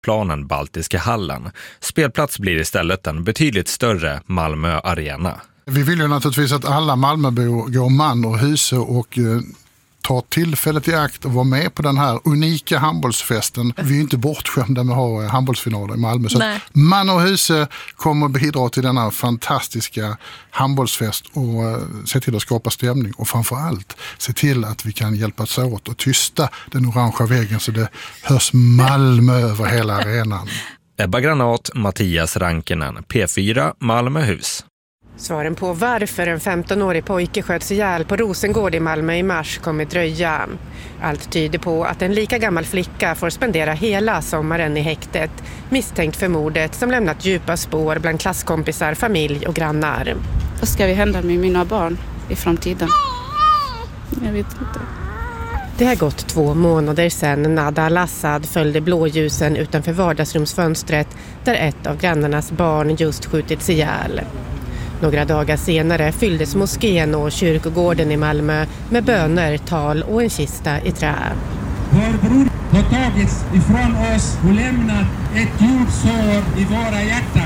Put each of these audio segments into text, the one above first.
planen Baltiska hallen. Spelplats blir istället en betydligt större Malmö Arena. Vi vill ju naturligtvis att alla Malmöbor går man och hus och tar tillfället i akt och vara med på den här unika handbollsfesten. Vi är inte bortskämda med att ha handbollsfinaler i Malmö. Så att man och huse kommer att bidra till denna fantastiska handbollsfest och se till att skapa stämning. Och framförallt se till att vi kan hjälpas åt och tysta den orangea väggen så det hörs Malmö över hela arenan. Ebba Granat, Mattias Rankinen, P4 Malmöhus. Svaren på varför en 15-årig pojke sköts ihjäl på Rosengård i Malmö i mars kommer dröja. Allt tyder på att en lika gammal flicka får spendera hela sommaren i häktet, misstänkt för mordet som lämnat djupa spår bland klasskompisar, familj och grannar. Vad ska vi hända med mina barn i framtiden? Jag vet inte. Det har gått 2 månader sedan Nada Al-Assad följde blåljusen utanför vardagsrumsfönstret där ett av grannarnas barn just skjutits ihjäl. Några dagar senare fylldes moskén och kyrkogården i Malmö med böner, tal och en kista i trä. Vår bror har tagits ifrån oss och lämnat ett djupt sår i våra hjärtan.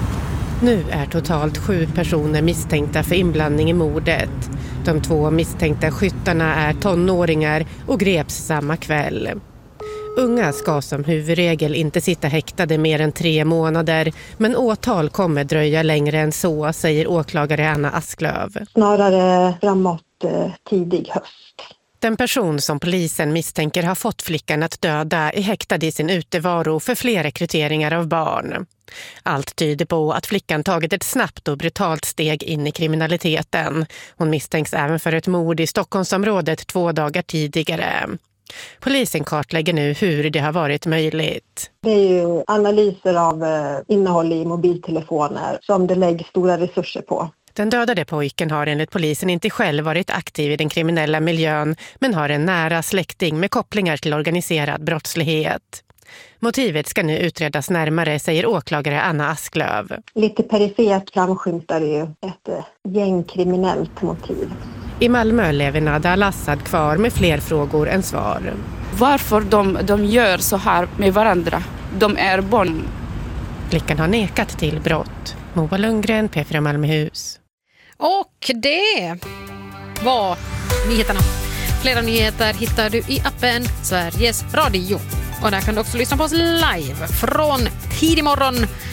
Nu är totalt 7 personer misstänkta för inblandning i mordet. De 2 misstänkta skyttarna är tonåringar och greps samma kväll. Unga ska som huvudregel inte sitta häktade mer än 3 månader, men åtal kommer dröja längre än så, säger åklagare Anna Asklöv. Snarare framåt tidig höst. Den person som polisen misstänker har fått flickan att döda är häktad i sin utevaro för fler rekryteringar av barn. Allt tyder på att flickan tagit ett snabbt och brutalt steg in i kriminaliteten. Hon misstänks även för ett mord i Stockholmsområdet 2 dagar tidigare. Polisen kartlägger nu hur det har varit möjligt. Det är ju analyser av innehåll i mobiltelefoner som det läggs stora resurser på. Den dödade pojken har enligt polisen inte själv varit aktiv i den kriminella miljön, men har en nära släkting med kopplingar till organiserad brottslighet. Motivet ska nu utredas närmare, säger åklagare Anna Asklöv. Lite perifert framskymtar ju ett gängkriminellt motiv. I Malmö lever Nada Al-Assad kvar med fler frågor än svar. Varför de gör så här med varandra? De är barn. Flickan har nekat till brott. Moa Lundgren, P4 Malmöhus. Och det var nyheterna. Flera nyheter hittar du i appen Sveriges Radio. Och där kan du också lyssna på oss live från tidig morgon.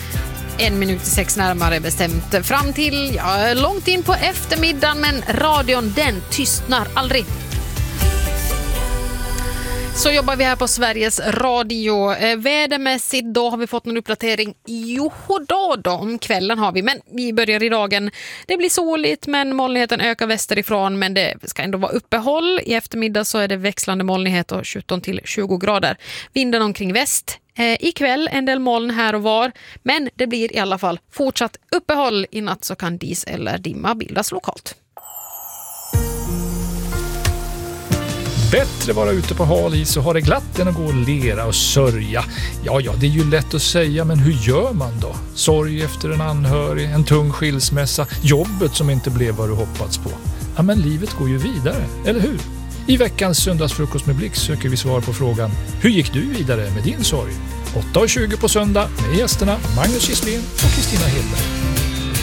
5:55 närmare bestämt fram till långt in på eftermiddagen, men radion den tystnar aldrig. Så jobbar vi här på Sveriges Radio. Vädermässigt då har vi fått en uppdatering. Jo då, om kvällen har vi. Men vi börjar i dagen. Det blir soligt men molnigheten ökar västerifrån. Men det ska ändå vara uppehåll. I eftermiddag så är det växlande molnighet och 17-20 grader. Vinden omkring väst. Ikväll en del moln här och var. Men det blir i alla fall fortsatt uppehåll. I natt så kan dis eller dimma bildas lokalt. Bättre vara ute på hal is och ha det glatt än att gå och lera och sörja. Ja, det är ju lätt att säga, men hur gör man då? Sorg efter en anhörig, en tung skilsmässa, jobbet som inte blev vad du hoppats på. Ja, men livet går ju vidare, eller hur? I veckans söndagsfrukost med Blick söker vi svar på frågan: hur gick du vidare med din sorg? 8:20 på söndag med gästerna Magnus Gisslén och Kristina Hedberg.